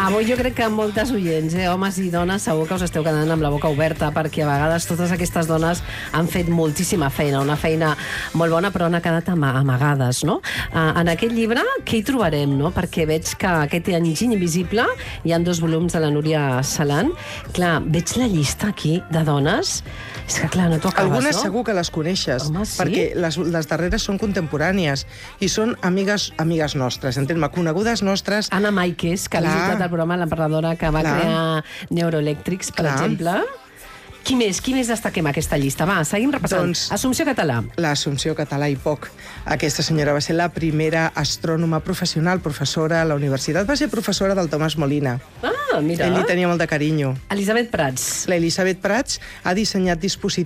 Avui jo crec que moltes oients, homes i dones, segur que us esteu quedant amb la boca oberta, perquè a vegades totes aquestes dones han fet moltíssima feina, una feina molt bona, però han quedat amagades, no? En aquest llibre, què hi trobarem, no? Perquè veig que aquest enginy invisible, hi ha 2 volums de la Núria Salan. Clar, veig la llista aquí de dones. És que, clar, no t'ho acabes, algunes no? segur que les coneixes, home, sí? perquè les darreres són contemporànies i són amigues nostres, entén-me, conegudes nostres. Anna Maikes, que ha visitat el programa L'Emprenedora, que va crear Neuroelectrics, per exemple. Qui més destaquem aquesta llista? Va, seguim repassant. Assumpció Català. L'Assumpció Català i poc. Aquesta senyora va ser la primera astrònoma professional, professora a la universitat. Va ser professora del Tomàs Molina. Ah, mira. Ell li tenia molt de carinyo. Elisabet Prats. La Elisabet Prats ha dissenyat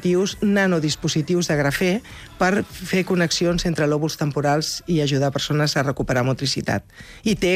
nanodispositius de grafè per fer connexions entre lòbuls temporals i ajudar persones a recuperar motricitat. I té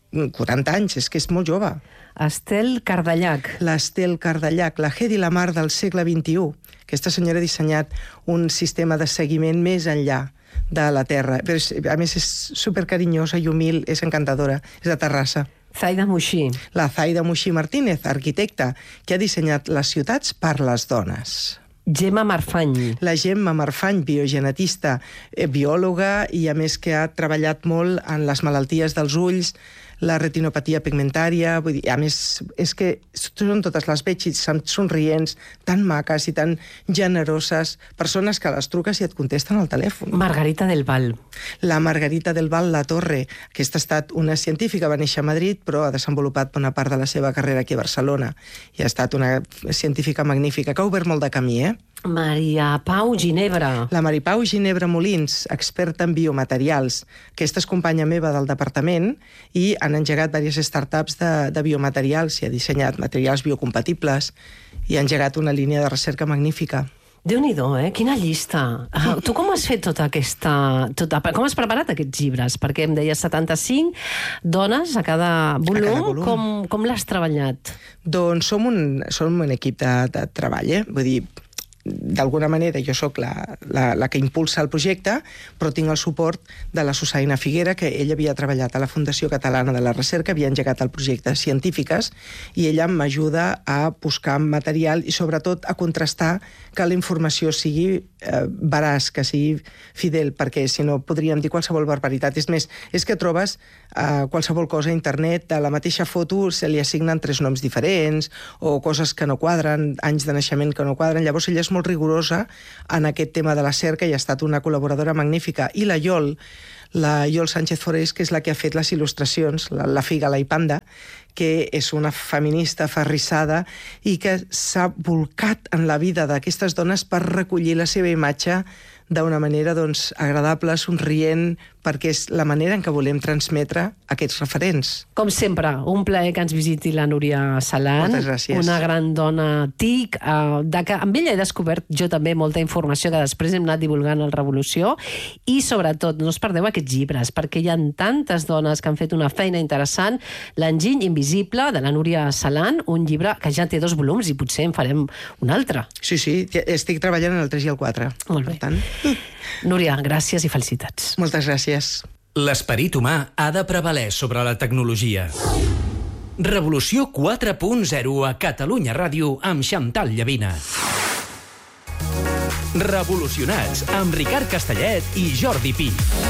40 anys, és que és molt jove. Estel Cardellac. L'Estel Cardellac, la Hedy Lamarr del segle XXI. Aquesta senyora ha dissenyat un sistema de seguiment més enllà de la Terra. Però, a més, és supercarinyosa i humil, és encantadora. És de Terrassa. Zaida Muixí. La Zaida Muixí Martínez, arquitecta, que ha dissenyat les ciutats per les dones. Gemma Marfany. La Gemma Marfany, biogenetista, biòloga, i a més que ha treballat molt en les malalties dels ulls, la retinopatia pigmentària, vull dir, a més, és que són totes les veig i somrients, tan maques i tan generoses, persones que les truques i et contesten al telèfon. Margarita del Val. La Margarita del Val La Torre, aquesta ha estat una científica, va néixer a Madrid, però ha desenvolupat bona part de la seva carrera aquí a Barcelona, i ha estat una científica magnífica, que ha obert molt de camí, Maria Pau Ginebra. La Maria Pau Ginebra Molins, experta en biomaterials. Aquesta és companya meva del departament i han engegat diverses startups de biomaterials i ha dissenyat materials biocompatibles i ha engegat una línia de recerca magnífica. Déu-n'hi-do, Quina llista. Tu com has fet tota aquesta... Com has preparat aquests llibres? Perquè em deies 75 dones a cada volum. Com l'has treballat? Doncs som un equip de treball, Vull dir, d'alguna manera jo sóc la que impulsa el projecte, però tinc el suport de la Susaina Figuera, que ella havia treballat a la Fundació Catalana de la Recerca, havia engegat el projecte Científiques, i ella m'ajuda a buscar material i sobretot a contrastar que la informació sigui veraç, que sigui fidel, perquè si no podríem dir qualsevol barbaritat. És més, és que trobes qualsevol cosa a internet, a la mateixa foto se li assignen 3 noms diferents, o coses que no quadren, anys de naixement que no quadren. Llavors ella és molt rigorosa en aquest tema de la cerca i ha estat una col·laboradora magnífica. I la Iol Sánchez Forés, que és la que ha fet les il·lustracions, la Figala i Panda, que és una feminista aferrissada i que s'ha volcat en la vida d'aquestes dones per recollir la seva imatge d'una manera agradable, somrient, perquè és la manera en què volem transmetre aquests referents. Com sempre, un plaer que ens visiti la Núria Salan. Moltes gràcies. Una gran dona TIC, que amb ella he descobert jo també molta informació que després hem anat divulgant al Revolució, i sobretot no us perdeu aquests llibres, perquè hi ha tantes dones que han fet una feina interessant. L'enginy invisible, de la Núria Salan, un llibre que ja té 2 volums i potser en farem un altre. Sí, estic treballant en el 3 i el 4. Molt bé. Núria, gràcies i felicitats. Moltes gràcies. L'esperit humà ha de prevaler sobre la tecnologia. Revolució 4.0 a Catalunya Ràdio amb Xantal Llavina. Revolucionats amb Ricard Castellet i Jordi Pi.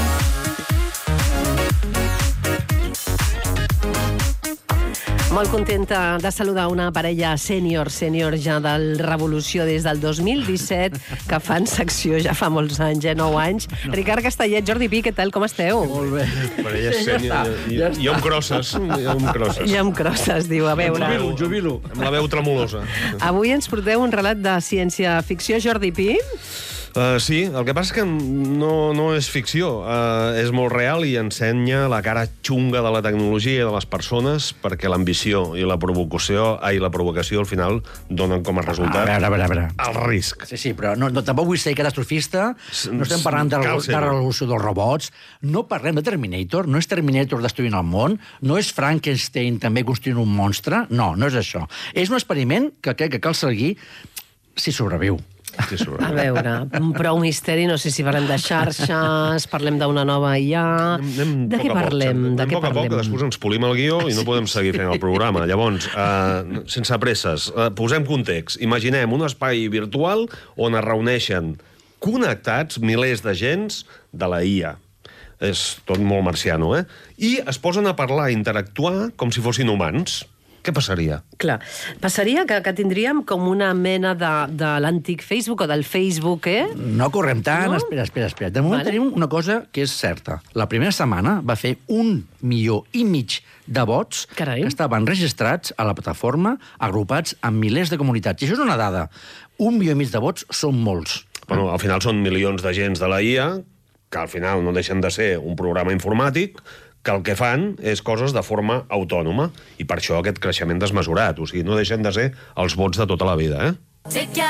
Molt contenta de saludar una parella sènior ja del Revolució des del 2017, que fan secció ja fa molts anys, 9 anys. Ricard Castellet, Jordi Pi, què tal, com esteu? Molt bé. Parella sènior, jo amb crosses. Jo amb crosses, diu, a veure. Jubilo. Amb la veu tremolosa. Avui ens porteu un relat de ciència-ficció, Jordi Pi? Sí, el que passa és que no és ficció, és molt real i ensenya la cara xunga de la tecnologia i de les persones, perquè l'ambició i la provocació al final donen com a resultat a veure. El risc. Sí, però tampoc vull ser catastrofista, no estem parlant de la revolució dels robots, no parlem de Terminator, no és Terminator destruint el món, no és Frankenstein també construint un monstre, no és això. És un experiment que crec que cal seguir si sobreviu. A veure, prou misteri, no sé si parlem de xarxes, parlem d'una nova IA... De què parlem? Anem a poc, que després ens polim el guió i no podem seguir fent el programa. Llavors, sense presses, posem context. Imaginem un espai virtual on es reuneixen connectats milers d'agents de la IA. És tot molt marciano, eh? I es posen a parlar, a interactuar com si fossin humans. Què passaria? Clar, passaria que tindríem com una mena de l'antic Facebook o del Facebook, No correm tant, no? Espera. De moment tenim una cosa que és certa. La primera setmana va fer 1,5 milió de vots Carai. que estaven registrats a la plataforma, agrupats en milers de comunitats. I això és una dada. 1,5 milió de vots són molts. Bueno, al final són milions d'agents de la IA, que al final no deixen de ser un programa informàtic, que el que fan és coses de forma autònoma, i per això aquest creixement desmesurat. O sigui, no deixen de ser els vots de tota la vida, eh?